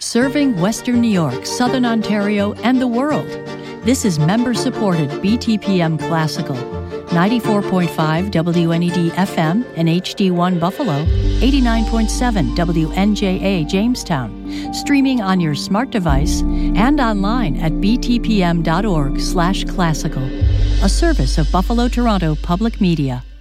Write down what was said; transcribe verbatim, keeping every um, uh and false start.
serving Western New York, Southern Ontario, and the world. This is member-supported B T P M Classical, ninety-four point five W N E D F M and H D one Buffalo, eighty-nine point seven W N J A Jamestown, streaming on your smart device and online at b t p m dot org slash classical, a service of Buffalo Toronto Public Media.